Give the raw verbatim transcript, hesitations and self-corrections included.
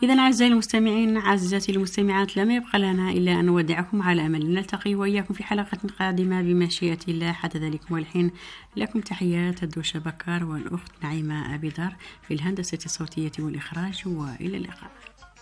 إذا أعزائي المستمعين عزيزاتي المستمعات، لم يبقى لنا إلا أن نودعكم على أمل نلتقي وإياكم في حلقة قادمة بمشيئة الله. حتى ذلك والحين لكم تحيات الدوشة بكر والأخت نعيمة أبي دار في الهندسة الصوتية والإخراج، وإلى اللقاء.